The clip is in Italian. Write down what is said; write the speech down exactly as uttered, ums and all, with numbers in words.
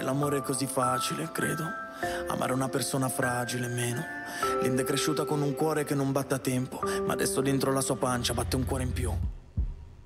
Fare l'amore è così facile, credo. Amare una persona fragile, meno. Linda è cresciuta con un cuore che non batte a tempo, ma adesso dentro la sua pancia batte un cuore in più.